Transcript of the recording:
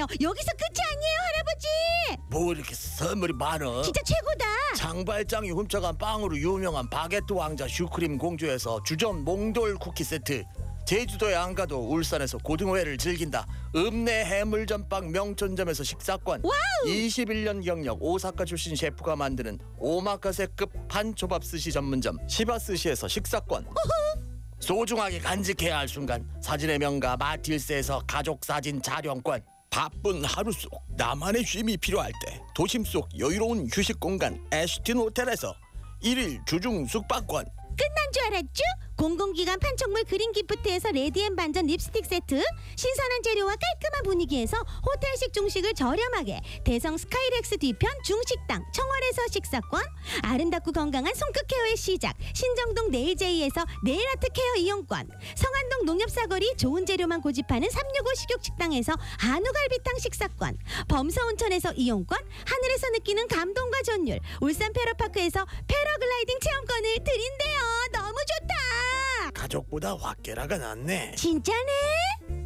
여기서 끝이 아니에요, 할아버지. 뭐 이렇게 선물이 많어? 진짜 최고다. 장발장이 훔쳐간 빵으로 유명한 바게트 왕자 슈크림 공주에서 주전 몽돌 쿠키 세트, 제주도에 안 가도 울산에서 고등어회를 즐긴다 읍내 해물전빵 명천점에서 식사권, 와우! 21년 경력 오사카 출신 셰프가 만드는 오마카세급 판초밥 스시 전문점 시바스시에서 식사권, 소중하게 간직해야 할 순간 사진의 명가 마틸스에서 가족사진 촬영권, 바쁜 하루 속 나만의 쉼이 필요할 때 도심 속 여유로운 휴식 공간 애쉬틴 호텔에서 1일 주중 숙박권, 끝난 줄 알았죠? 공공기관 판촉물 그린 기프트에서 레디앤 반전 립스틱 세트, 신선한 재료와 깔끔한 분위기에서 호텔식 중식을 저렴하게, 대성 스카이렉스 뒤편 중식당 청월에서 식사권, 아름답고 건강한 손끝 케어의 시작 신정동 네일제이에서 네일아트 케어 이용권, 성안동 농협사거리 좋은 재료만 고집하는 365 식육식당에서 한우갈비탕 식사권, 범서온천에서 이용권, 하늘에서 느끼는 감동과 전율 울산 페러파크에서 패러글라이딩 체험권을 드린대요. 너무 좋다. 가족보다 확계라가 낫네. 진짜네?